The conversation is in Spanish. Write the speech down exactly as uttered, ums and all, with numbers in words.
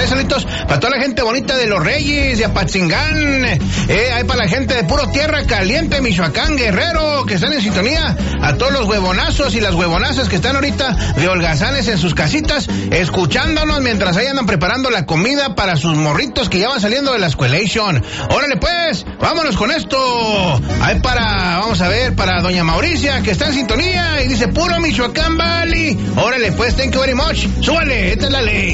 Hay saluditos para toda la gente bonita de Los Reyes, de Apatzingán. Eh, hay para la gente de puro Tierra Caliente, Michoacán, Guerrero, que están en sintonía. A todos los huevonazos y las huevonazas que están ahorita de holgazanes en sus casitas, escuchándonos mientras ahí andan preparando la comida para sus morritos que ya van saliendo de la escuelation. Órale pues, vámonos con esto. Hay para, vamos a ver, para doña Mauricia, que está en sintonía y dice puro Michoacán Valley. Órale pues, thank you very much. Súbale, esta es la ley.